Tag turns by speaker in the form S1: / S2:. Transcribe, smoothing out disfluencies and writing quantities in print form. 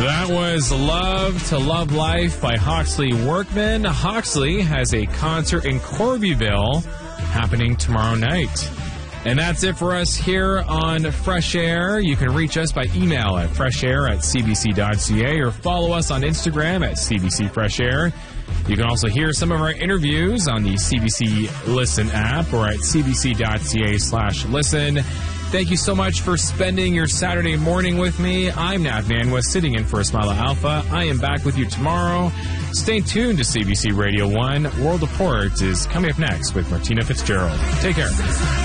S1: That was Love to Love Life by Hawksley Workman. Hawksley has a concert in Corbyville happening tomorrow night. And that's it for us here on Fresh Air. You can reach us by email at freshair@cbc.ca or follow us on Instagram at CBC Fresh Air. You can also hear some of our interviews on the CBC Listen app or at cbc.ca/listen. Thank you so much for spending your Saturday morning with me. I'm Nav Nanwa, sitting in for Ismaila Alpha. I am back with you tomorrow. Stay tuned to CBC Radio 1. World Report is coming up next with Martina Fitzgerald. Take care.